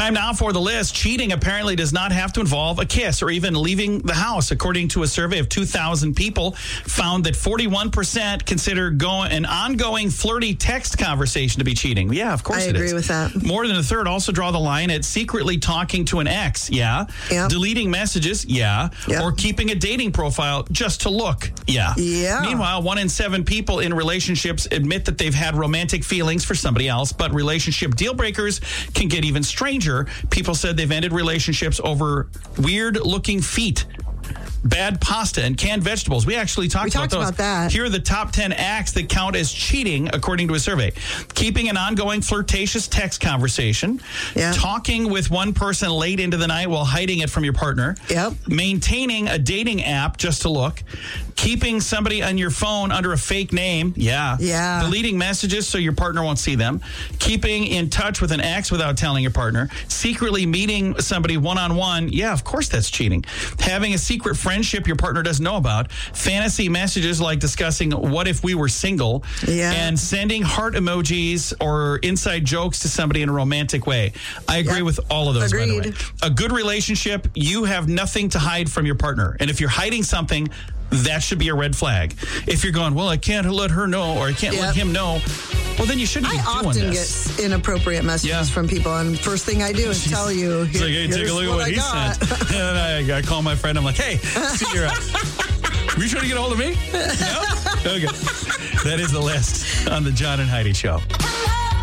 Time now for the list. Cheating apparently does not have to involve a kiss or even leaving the house. According to a survey of 2,000 people, found that 41% consider an ongoing flirty text conversation to be cheating. Yeah, of course it is. I agree with that. More than a third also draw the line at secretly talking to an ex. Yeah. Yep. Deleting messages. Yeah. Yep. Or keeping a dating profile just to look. Yeah. Yeah. Meanwhile, 1 in 7 people in relationships admit that they've had romantic feelings for somebody else, but relationship deal breakers can get even stranger. People said they've ended relationships over weird-looking feet, bad pasta, and canned vegetables. We actually talked about those. About that. Here are the top 10 acts that count as cheating, according to a survey. Keeping an ongoing flirtatious text conversation. Yeah. Talking with one person late into the night while hiding it from your partner. Yep. Maintaining a dating app just to look. Keeping somebody on your phone under a fake name. Yeah. Yeah. Deleting messages so your partner won't see them. Keeping in touch with an ex without telling your partner. Secretly meeting somebody one-on-one. Yeah, of course that's cheating. Having a secret friendship your partner doesn't know about. Fantasy messages like discussing what if we were single. Yeah. And sending heart emojis or inside jokes to somebody in a romantic way. I agree with all of those, Agreed. by the way. A good relationship, you have nothing to hide from your partner. And if you're hiding something, that should be a red flag. If you're going, well, I can't let her know or I can't let him know, well, then you shouldn't be doing this. I often get inappropriate messages from people, and first thing I do is tell you, It's like, hey, take a look at what he sent. And I call my friend. I'm like, hey, see you're were you trying to get a hold of me? No? Okay. That is the list on the John and Heidi Show.